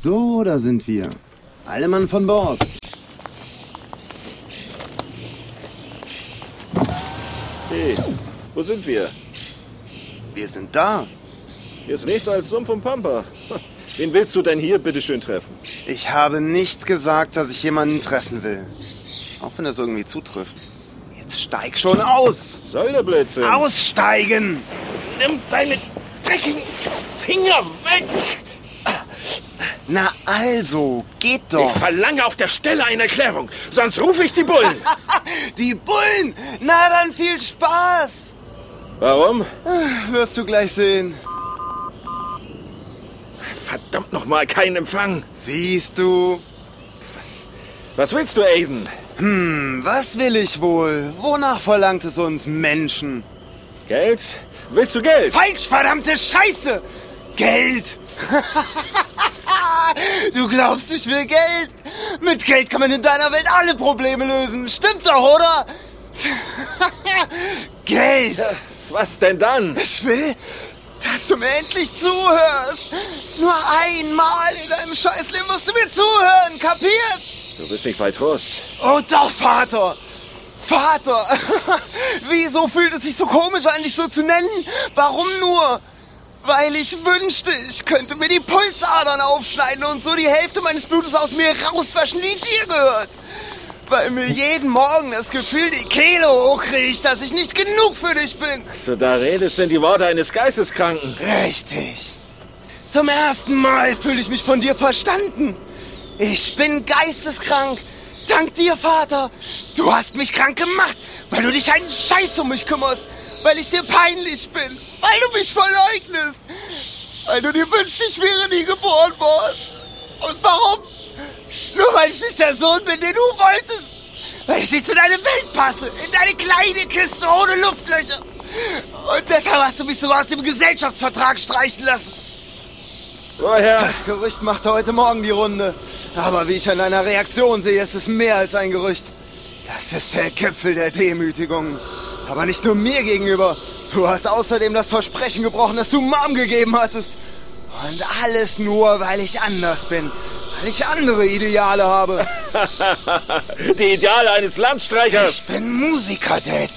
So, da sind wir. Alle Mann von Bord. Hey, wo sind wir? Wir sind da. Hier ist nichts als Sumpf und Pampa. Wen willst du denn hier bitteschön treffen? Ich habe nicht gesagt, dass ich jemanden treffen will. Auch wenn das irgendwie zutrifft. Jetzt steig schon aus! Soll der Blödsinn? Aussteigen! Nimm deine dreckigen Finger weg! Na also, geht doch! Ich verlange auf der Stelle eine Erklärung, sonst rufe ich die Bullen. Die Bullen! Na dann viel Spaß! Warum? Wirst du gleich sehen. Verdammt nochmal, kein Empfang. Siehst du? Was willst du, Aiden? Was will ich wohl? Wonach verlangt es uns Menschen? Geld? Willst du Geld? Falsch, verdammte Scheiße! Geld! Du glaubst, ich will Geld? Mit Geld kann man in deiner Welt alle Probleme lösen. Stimmt doch, oder? Geld! Was denn dann? Ich will, dass du mir endlich zuhörst. Nur einmal in deinem Scheißleben musst du mir zuhören, kapiert? Du bist nicht bei Trost. Oh doch, Vater! Vater! Wieso fühlt es sich so komisch an, dich so zu nennen? Warum nur? Weil ich wünschte, ich könnte mir die Pulsadern aufschneiden und so die Hälfte meines Blutes aus mir rauswaschen, die dir gehört. Weil mir jeden Morgen das Gefühl die Kehle hochkriegt, dass ich nicht genug für dich bin. Was du da redest, sind die Worte eines Geisteskranken. Richtig. Zum ersten Mal fühle ich mich von dir verstanden. Ich bin geisteskrank. Dank dir, Vater. Du hast mich krank gemacht, weil du dich einen Scheiß um mich kümmerst. Weil ich dir peinlich bin. Weil du mich verleugnest. Weil du dir wünschst, ich wäre nie geboren worden. Und warum? Nur weil ich nicht der Sohn bin, den du wolltest. Weil ich nicht zu deiner Welt passe. In deine kleine Kiste ohne Luftlöcher. Und deshalb hast du mich sogar aus dem Gesellschaftsvertrag streichen lassen. Woher? Das Gerücht machte heute Morgen die Runde. Aber wie ich an deiner Reaktion sehe, ist es mehr als ein Gerücht. Das ist der Gipfel der Demütigung. Aber nicht nur mir gegenüber. Du hast außerdem das Versprechen gebrochen, das du Mom gegeben hattest. Und alles nur, weil ich anders bin. Weil ich andere Ideale habe. Die Ideale eines Landstreichers. Ich bin Musiker, Dad.